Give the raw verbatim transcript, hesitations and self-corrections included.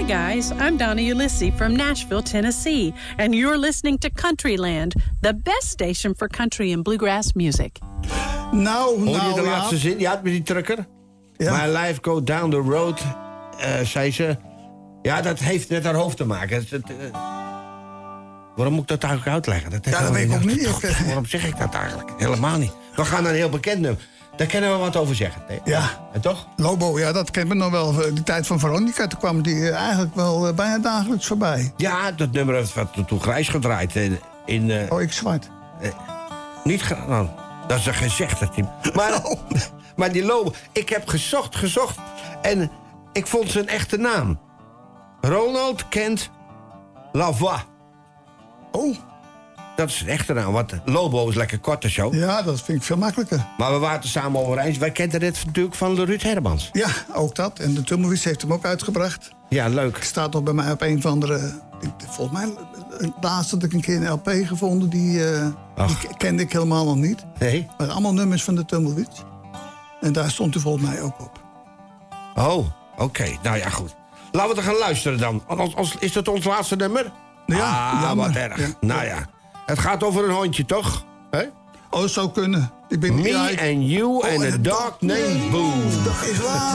guys, I'm Donna Ulysses from Nashville, Tennessee, and you're listening to Countryland, the best station for country and bluegrass music. Nou, Hoor je nou, de ja. laatste zin? Ja, met die trucker. Ja. My life go down the road, uh, zei ze. Ja, dat heeft met haar hoofd te maken. Het, het, uh, waarom moet ik dat eigenlijk uitleggen? Dat Ja, dat weet ik ook niet. Toch, waarom zeg ik dat eigenlijk? Helemaal niet. We gaan naar een heel bekend nummer. Daar kunnen we wat over zeggen. Nee? Ja. En toch? Lobo, ja, dat kent me nog wel. Die tijd van Veronica, toen kwam die eh, eigenlijk wel eh, bijna dagelijks voorbij. Ja, dat nummer heeft wat toen grijs gedraaid. In, in, uh, Oh, ik zwart. Niet gedaan. Dat is een gezegde, Tim. Maar, Oh. maar die Lobo, ik heb gezocht, gezocht. En ik vond zijn echte naam. Ronald Kent Lavoie. Oh, Dat is een echte naam, want Lobo is lekker kort en zo. ja, dat vind ik veel makkelijker. Maar we waren het er samen over eens. Wij kenden dit natuurlijk van Ruud Hermans. Ja, ook dat. En de Tumbleweeds heeft hem ook uitgebracht. Ja, leuk. Staat nog bij mij op een van andere... Volgens mij, het laatste had ik een keer een L P gevonden. Die, uh, die kende ik helemaal nog niet. Nee? Maar allemaal nummers van de Tumbleweeds. En daar stond hij volgens mij ook op. Oh, oké. Okay. Nou ja, goed. Laten we er gaan luisteren dan. Als, als, is dat ons laatste nummer? Ja, ah, jammer. wat erg. Ja. Nou ja. Het gaat over een hondje, toch? Hè? Oh, dat zou kunnen. Ik ben, Me ja, ik- and you Oh, and en a een dog named Boo. Dat is waar.